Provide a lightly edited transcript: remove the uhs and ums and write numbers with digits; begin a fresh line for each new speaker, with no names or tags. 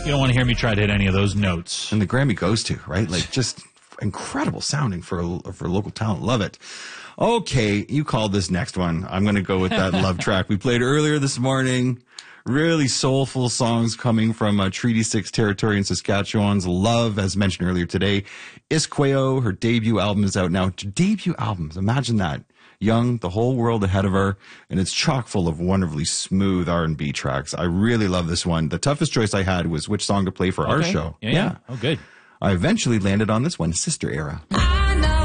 You don't want to hear me try to hit any of those notes.
And the Grammy goes to, right? Like, just incredible sounding for local talent. Love it. Okay, you called this next one. I'm going to go with that love track we played earlier this morning. Really soulful songs coming from Treaty 6 territory in Saskatchewan's Love, as mentioned earlier today. Isqueo, her debut album is out now. Debut albums, imagine that. Young, the whole world ahead of her, and it's chock full of wonderfully smooth R&B tracks. I really love this one. The toughest choice I had was which song to play for our show.
Yeah. Oh, good.
I eventually landed on this one, Sister Era.